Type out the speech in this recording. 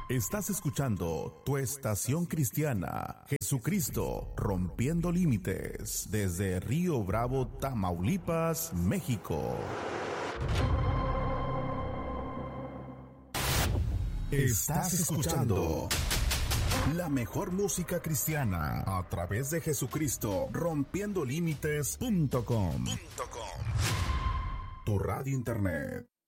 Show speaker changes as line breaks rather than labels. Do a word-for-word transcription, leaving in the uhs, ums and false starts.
Estás escuchando tu estación cristiana, Jesucristo rompiendo límites, desde Río Bravo, Tamaulipas, México. Estás escuchando la mejor música cristiana a través de Jesucristo rompiendo límites punto com, tu radio internet.